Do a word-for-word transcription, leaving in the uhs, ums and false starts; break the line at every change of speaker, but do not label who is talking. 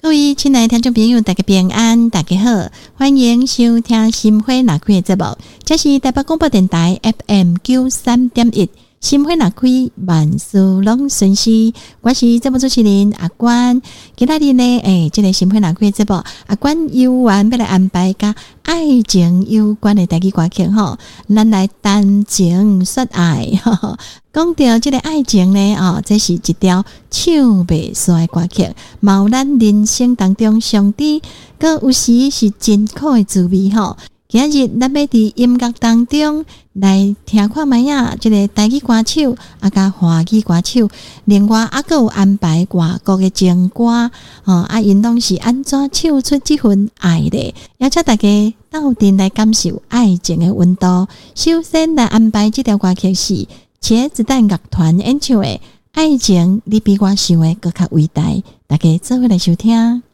各位亲爱的听众朋友，大家平安，大家好，欢迎收听心花若开的节目，这是台北广播电台 F M 九十三点一，心花若开，万事拢顺遂。我是节目主持人阿关，今仔日呢，诶、欸，这个心花若开的节目，阿关有缘要来安排甲爱情有关的台语歌曲吼，咱来谈情说爱。呵呵讲到这个爱情呢，哦，这是一条唱袂煞的歌曲，嘛有咱人生当中上低，佮有时是真苦的滋味吼。今日咱要伫音乐当中来听看卖啊，这个台语歌手啊，甲华语歌手，另外啊，佮有安排外国的情歌，哦，啊，因拢是安怎唱出这份爱的？邀请大家斗阵来感受爱情的温度。首先来安排这条歌曲是茄子蛋乐团演唱的《爱情你比我想的更加伟大》，大家做伙来收听。